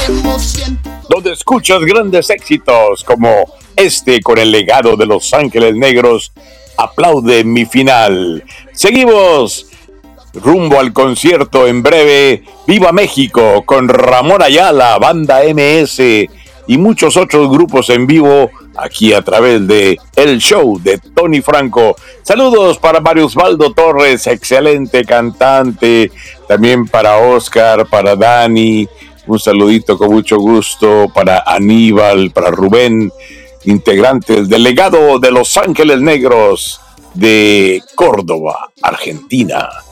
donde escuchas grandes éxitos como este con el legado de Los Ángeles Negros. Aplaude mi final. Seguimos rumbo al concierto en breve. Viva México con Ramón Ayala, Banda MS y muchos otros grupos en vivo aquí a través de El Show de Tony Franco. Saludos para Mario Osvaldo Torres, excelente cantante. También para Oscar, para Dani. Un saludito con mucho gusto para Aníbal, para Rubén, integrantes del legado de Los Ángeles Negros de Córdoba, Argentina.